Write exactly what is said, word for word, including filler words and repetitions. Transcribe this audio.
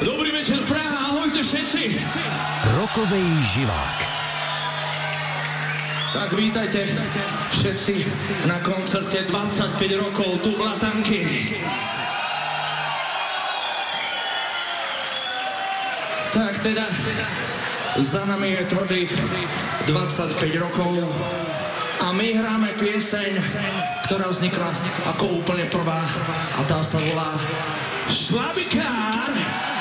Dobrý večer, Praha, ahojte všetci. Rokovej živák. Tak vítajte všetci na koncerte dvadsaťpäť rokov tu v Latanky. Tak teda, za nami je tvrdých dvadsaťpäť rokov a my hráme pieseň, ktorá vznikla ako úplne prvá a tá sa volá Šlabikár.